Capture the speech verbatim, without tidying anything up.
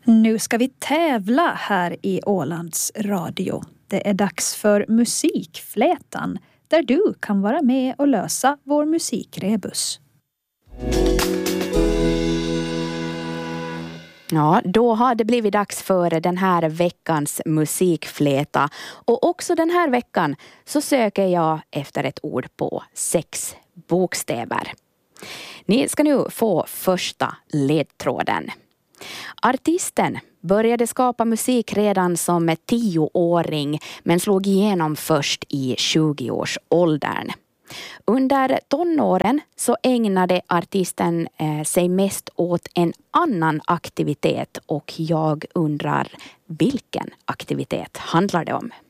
Nu ska vi tävla här i Ålands Radio. Det är dags för Musikflätan, där du kan vara med och lösa vår musikrebus. Ja, då har det blivit dags för den här veckans musikfläta. Och också den här veckan så söker jag efter ett ord på sex bokstäver. Ni ska nu få första ledtråden. Artisten började skapa musik redan som tioåring men slog igenom först i tjugoårsåldern. Under tonåren så ägnade artisten eh, sig mest åt en annan aktivitet och jag undrar vilken aktivitet handlar det om?